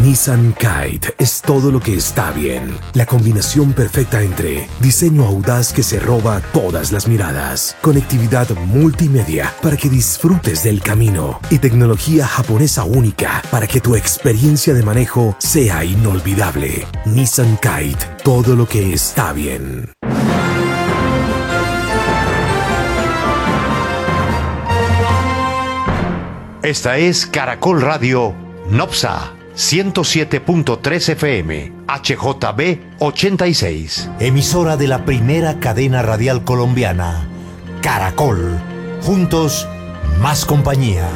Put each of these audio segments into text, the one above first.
Nissan Kite es todo lo que está bien. La combinación perfecta entre diseño audaz que se roba todas las miradas, conectividad multimedia para que disfrutes del camino y tecnología japonesa única para que tu experiencia de manejo sea inolvidable. Nissan Kite, todo lo que está bien. Esta es Caracol Radio Nopsa 107.3 FM HJB 86. Emisora de la primera cadena radial colombiana. Caracol. Juntos, más compañía.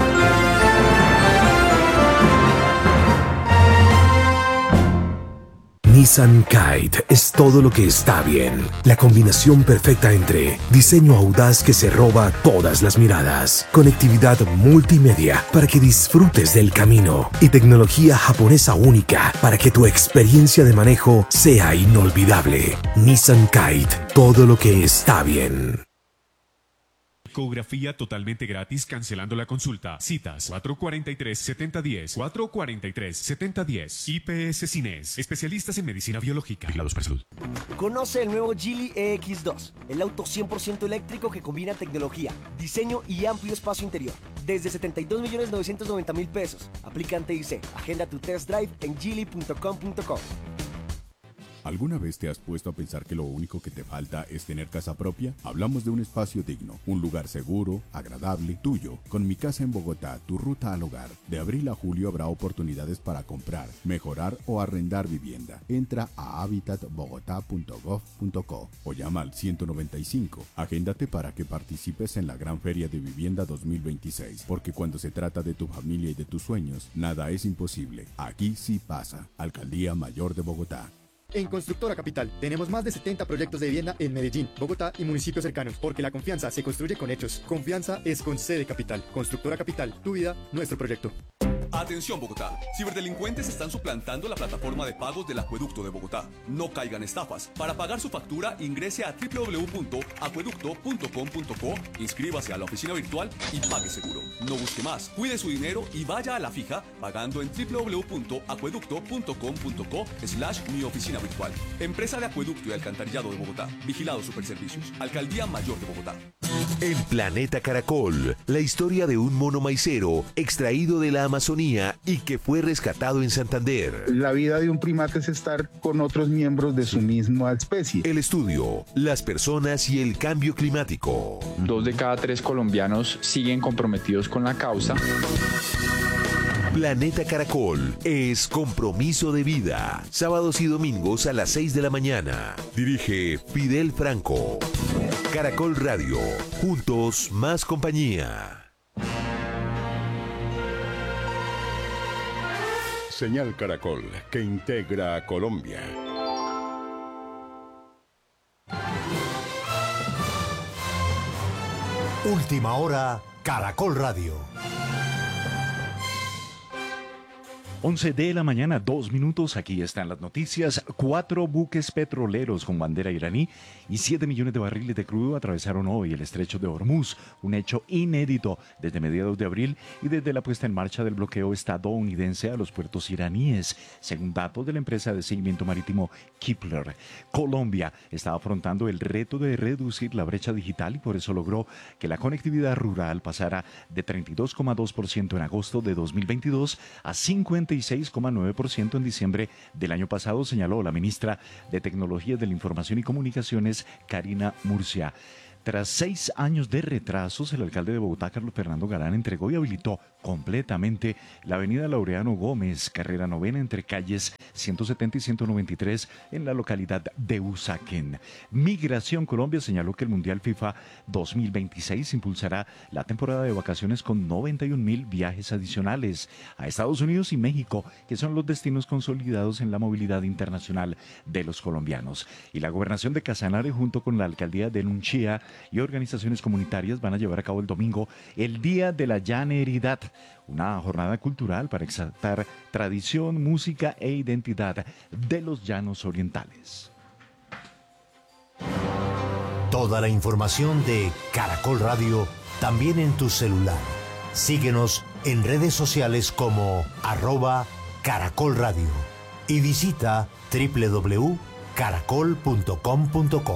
Nissan Kite es todo lo que está bien. La combinación perfecta entre diseño audaz que se roba todas las miradas, conectividad multimedia para que disfrutes del camino y tecnología japonesa única para que tu experiencia de manejo sea inolvidable. Nissan Kite, todo lo que está bien. Ecografía totalmente gratis cancelando la consulta. Citas 443-7010, 443-7010. IPS Cines, especialistas en medicina biológica. Vigilados para salud. Conoce el nuevo Geely EX2, el auto 100% eléctrico que combina tecnología, diseño y amplio espacio interior. Desde 72.990.000 pesos. Aplicante IC. Agenda tu test drive en geely.com.co. ¿Alguna vez te has puesto a pensar que lo único que te falta es tener casa propia? Hablamos de un espacio digno, un lugar seguro, agradable, tuyo. Con Mi Casa en Bogotá, tu ruta al hogar. De abril a julio habrá oportunidades para comprar, mejorar o arrendar vivienda. Entra a habitatbogotá.gov.co o llama al 195. Agéndate para que participes en la Gran Feria de Vivienda 2026. Porque cuando se trata de tu familia y de tus sueños, nada es imposible. Aquí sí pasa. Alcaldía Mayor de Bogotá. En Constructora Capital tenemos más de 70 proyectos de vivienda en Medellín, Bogotá y municipios cercanos, porque la confianza se construye con hechos. Confianza es con C de Capital. Constructora Capital, tu vida, nuestro proyecto. Atención Bogotá, ciberdelincuentes están suplantando la plataforma de pagos del Acueducto de Bogotá. No caigan estafas. Para pagar su factura ingrese a www.acueducto.com.co, inscríbase a la oficina virtual y pague seguro. No busque más, cuide su dinero y vaya a la fija pagando en www.acueducto.com.co/mi oficina virtual. Empresa de Acueducto y Alcantarillado de Bogotá. Vigilado Superservicios. Alcaldía Mayor de Bogotá. En Planeta Caracol, la historia de un mono maicero extraído de la Amazonía y que fue rescatado en Santander. La vida de un primate es estar con otros miembros de su misma especie. El estudio, las personas y el cambio climático. 2 de cada 3 colombianos siguen comprometidos con la causa. Planeta Caracol es compromiso de vida. Sábados y domingos a las 6 de la mañana. Dirige Fidel Franco. Caracol Radio. Juntos, más compañía. Señal Caracol, que integra a Colombia. Última hora, Caracol Radio. 11 de la mañana, 2 minutos. Aquí están las noticias. 4 buques petroleros con bandera iraní y 7 millones de barriles de crudo atravesaron hoy el estrecho de Hormuz, un hecho inédito desde mediados de abril y desde la puesta en marcha del bloqueo estadounidense a los puertos iraníes, según datos de la empresa de seguimiento marítimo Kepler. Colombia está afrontando el reto de reducir la brecha digital y por eso logró que la conectividad rural pasara de 32,2% en agosto de 2022 a 56,9% en diciembre del año pasado, señaló la ministra de Tecnologías de la Información y Comunicaciones, Karina Murcia. Tras 6 años de retrasos, el alcalde de Bogotá, Carlos Fernando Galán, entregó y habilitó completamente la avenida Laureano Gómez, carrera novena entre calles 170 y 193 en la localidad de Usaquén. Migración Colombia señaló que el Mundial FIFA 2026 impulsará la temporada de vacaciones con 91.000 viajes adicionales a Estados Unidos y México, que son los destinos consolidados en la movilidad internacional de los colombianos. Y la gobernación de Casanare, junto con la alcaldía de Nunchía y organizaciones comunitarias, van a llevar a cabo el domingo el Día de la Llaneridad, una jornada cultural para exaltar tradición, música e identidad de los llanos orientales. Toda la información de Caracol Radio también en tu celular. Síguenos en redes sociales como Caracol Radio y visita www.caracol.com.co.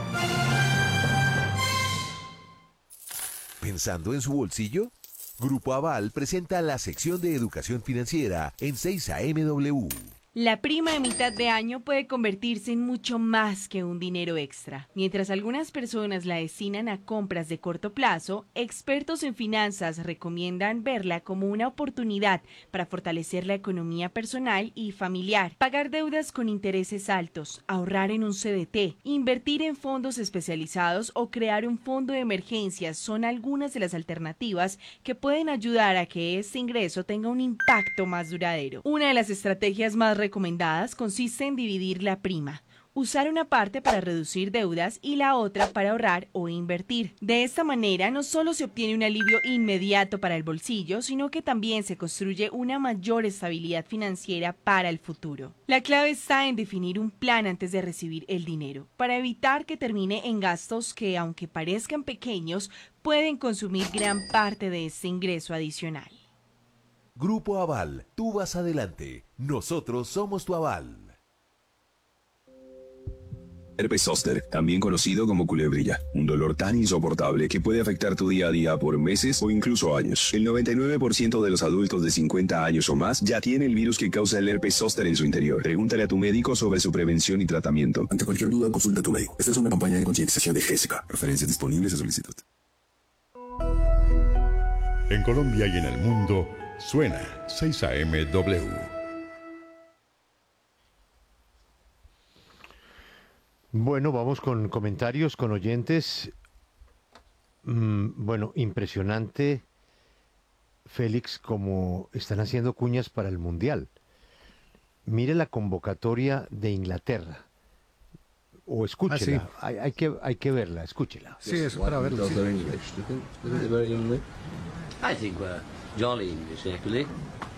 ¿Pensando en su bolsillo? Grupo Aval presenta la sección de educación financiera en 6AMW. La prima de mitad de año puede convertirse en mucho más que un dinero extra. Mientras algunas personas la destinan a compras de corto plazo, expertos en finanzas recomiendan verla como una oportunidad para fortalecer la economía personal y familiar, pagar deudas con intereses altos, ahorrar en un CDT, invertir en fondos especializados o crear un fondo de emergencias son algunas de las alternativas que pueden ayudar a que este ingreso tenga un impacto más duradero. Una de las estrategias más recomendadas consiste en dividir la prima, usar una parte para reducir deudas y la otra para ahorrar o invertir. De esta manera no solo se obtiene un alivio inmediato para el bolsillo, sino que también se construye una mayor estabilidad financiera para el futuro. La clave está en definir un plan antes de recibir el dinero, para evitar que termine en gastos que, aunque parezcan pequeños, pueden consumir gran parte de este ingreso adicional. Grupo Aval, tú vas adelante. Nosotros somos tu aval. Herpes zóster, también conocido como culebrilla, un dolor tan insoportable que puede afectar tu día a día por meses o incluso años. El 99% de los adultos de 50 años o más ya tiene el virus que causa el herpes zóster en su interior. Pregúntale a tu médico sobre su prevención y tratamiento. Ante cualquier duda, consulta a tu médico. Esta es una campaña de concientización de Jessica. Referencias disponibles a solicitud. En Colombia y en el mundo, suena 6AMW. Bueno, vamos con comentarios, con oyentes. Bueno, impresionante, Félix, como están haciendo cuñas para el Mundial. Mire la convocatoria de Inglaterra. O escúchela. Hay que verla, escúchela. Sí, es para verla. Sí. I think we're jolly English, actually.